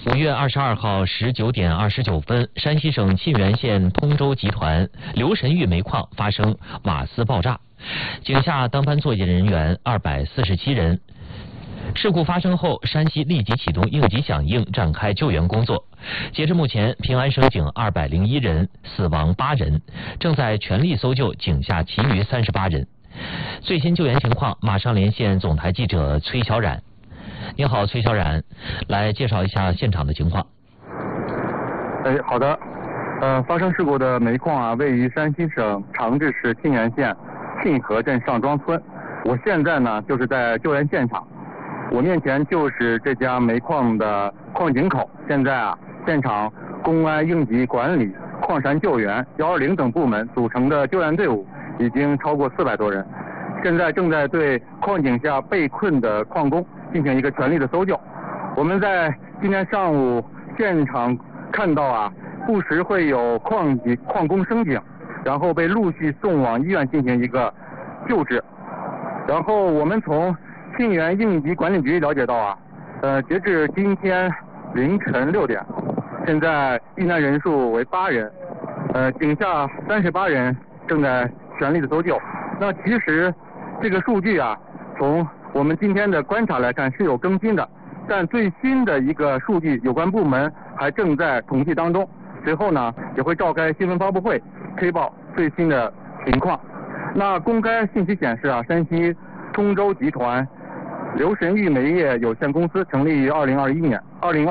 5月22号19点29分，山西省沁源县通州集团刘神峪煤矿发生瓦斯爆炸，井下当班作业人员247人。事故发生后，山西立即启动应急响应，展开救援工作。截至目前，平安升井201人，死亡8人，正在全力搜救井下其余38人。最新救援情况，马上连线总台记者崔小冉。你好，崔小冉，来介绍一下现场的情况。 好的。发生事故的煤矿位于山西省长治市沁源县沁河镇上庄村。我现在呢就是在救援现场，我面前就是这家煤矿的矿井口。现在现场公安、应急管理、矿山救援、120等部门组成的救援队伍已经超过400多人，现在正在对矿井下被困的矿工进行一个全力的搜救。我们在今天上午现场看到不时会有矿工升井，然后被陆续送往医院进行一个救治。然后我们从沁源应急管理局了解到截至今天凌晨6点，现在遇难人数为8人，井下38人正在全力的搜救。那其实这个数据从我们今天的观察来看是有更新的，但最新的一个数据有关部门还正在统计当中，随后呢也会召开新闻发布会推报最新的情况。那公开信息显示山西通州集团刘神峪煤业有限公司成立于2010年，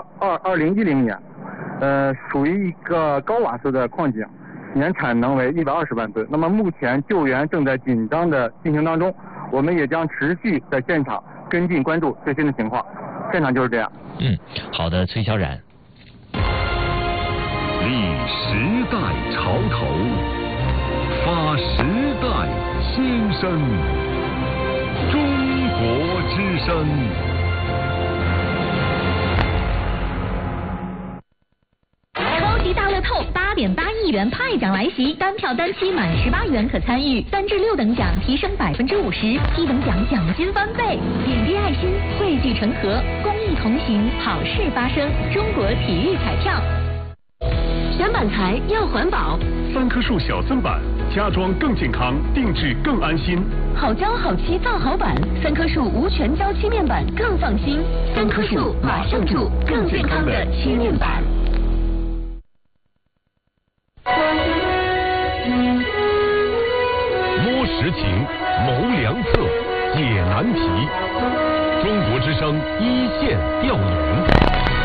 属于一个高瓦斯的矿井，年产能为120万吨。那么目前救援正在紧张的进行当中，我们也将持续在现场跟进关注最新的情况。现场就是这样。 好的，崔小冉。 立时代潮头，发时代新声，中国之声。 超级大乐透8.8亿元派奖来袭，单票单期满18元可参与，3至6等奖提升50%，1等奖奖金翻倍。点滴爱心，汇聚成河，公益同行，好事发生。中国体育彩票。选板材要环保 ，3棵树小增板，家装更健康，定制更安心。 好胶好漆造好板，3棵树无全胶漆面板更放心。3棵树马上住更健康的漆面板。 摸实情，谋良策，解难题。中国之声一线调研。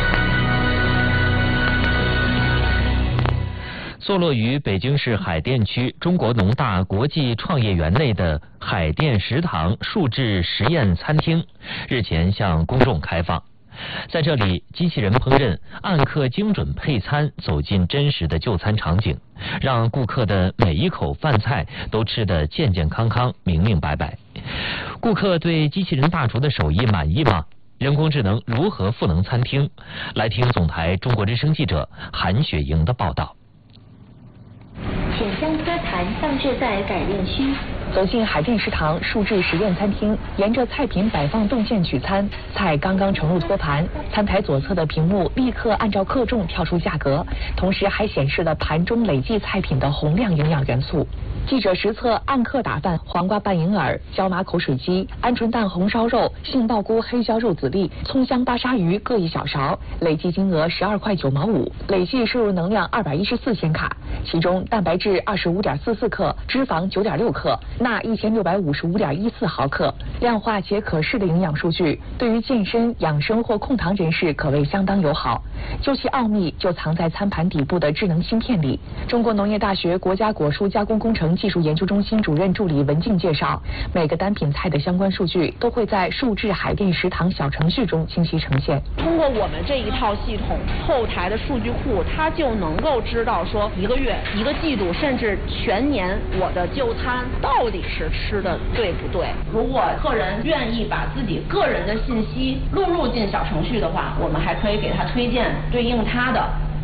坐落于北京市海淀区中国农大国际创业园内的海淀食堂数制实验餐厅日前向公众开放。在这里，机器人烹饪、按克精准配餐走进真实的就餐场景，让顾客的每一口饭菜都吃得健健康康、明明白白。顾客对机器人大厨的手艺满意吗？人工智能如何赋能餐厅？来听总台中国之声记者韩雪莹的报道。 浅香科坛放置在改练区。 走进海淀食堂数制实验餐厅，沿着菜品摆放动线取餐，菜刚刚盛入托盘，餐台左侧的屏幕立刻按照克重跳出价格，同时还显示了盘中累计菜品的洪亮营养元素。记者实测按克打饭、黄瓜拌银耳、椒麻口水鸡、鹌鹑蛋红烧肉、杏鲍菇黑椒肉籽粒、葱香巴沙鱼各1小勺，累计金额12块9毛5，累计摄入能量214千卡，其中蛋白质25.44克，脂肪9.6克，钠1655.14毫克，量化且可视的营养数据，对于健身、养生或控糖人士可谓相当友好。究其奥秘，就藏在餐盘底部的智能芯片里。中国农业大学国家果蔬加工工程技术研究中心主任助理文静介绍，每个单品菜的相关数据都会在数制海淀食堂小程序中清晰呈现。 通过我们这一套系统，后台的数据库，它就能够知道说1个月、1个季度，甚至全年我的就餐到底是吃的对不对。如果客人愿意把自己个人的信息录入进小程序的话，我们还可以给他推荐对应他的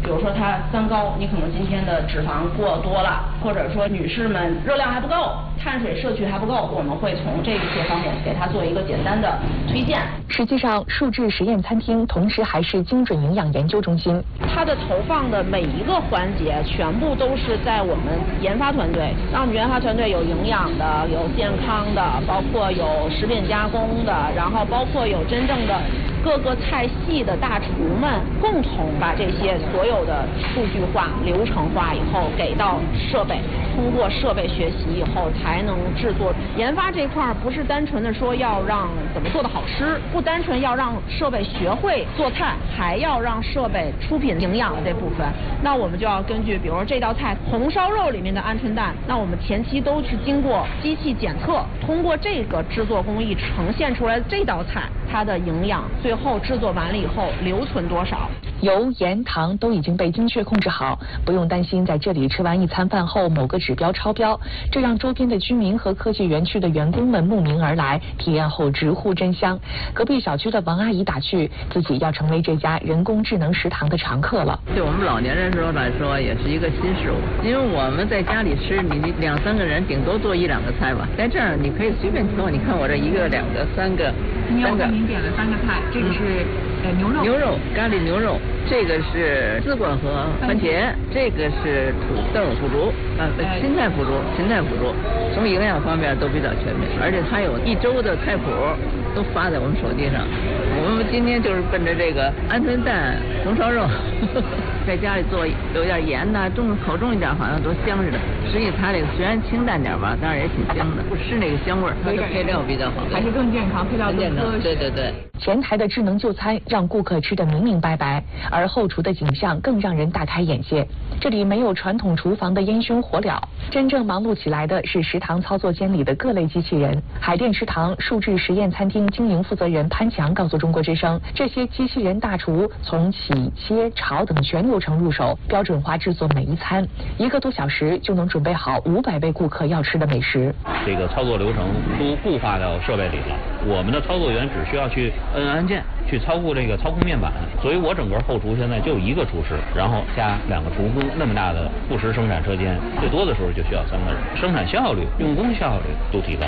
比如说它三高，你可能今天的脂肪过多了，或者说女士们热量还不够，碳水摄取还不够，我们会从这些方面给她做一个简单的推荐。 实际上，数智实验餐厅同时还是精准营养研究中心。 它的投放的每一个环节，全部都是在我们研发团队。那我们研发团队有营养的，有健康的，包括有食品加工的，然后包括有真正的各个菜系的大厨们共同把这些所有的数据化、流程化以后给到设备，通过设备学习以后才能制作。研发这块不是单纯的说要让怎么做的好吃，不单纯要让设备学会做菜，还要让设备出品营养的这部分。那我们就要根据，比如说这道菜红烧肉里面的鹌鹑蛋，那我们前期都是经过机器检测，通过这个制作工艺呈现出来这道菜它的营养，最后制作完了以后留存多少。 油、盐、糖都已经被精确控制好，不用担心在这里吃完一餐饭后某个指标超标，这让周边的居民和科技园区的员工们慕名而来，体验后直呼真香。隔壁小区的王阿姨打趣，自己要成为这家人工智能食堂的常客了。 对我们老年人来说，也是一个新事物，因为我们在家里吃，你2、3个人顶多做1、2个菜吧，在这儿你可以随便挑，你看我这1个、2个、3个。 您点了3个菜，这个是牛肉咖喱牛肉，这个是丝瓜和番茄，这个是土豆腐竹，芹菜腐竹，从营养方面都比较全面，而且它有1周的菜谱都发在我们手机上。我们今天就是奔着这个鹌鹑蛋红烧肉在家里做，有点盐呐，口重一点，好像多香似的。实际它这个虽然清淡点吧，但是也挺香的，不失那个香味儿。它的配料比较好， 还是更健康，配料更科学。 对。 前台的智能就餐让顾客吃得明明白白，而后厨的景象更让人大开眼界。这里没有传统厨房的烟熏火燎，真正忙碌起来的是食堂操作间里的各类机器人。海淀食堂数智实验餐厅经营负责人潘强告诉中国之声，这些机器人大厨从洗、切、炒等全流程入手，标准化制作每一餐，1个多小时就能准备好500位顾客要吃的美食。 这个操作流程都固化到设备里了，我们的操作员只需要去摁按键，去操控这个操控面板，所以我整个后厨现在就1个厨师，然后加2个厨工，那么大的副食生产车间，最多的时候就需要3个人，生产效率、用工效率都提高。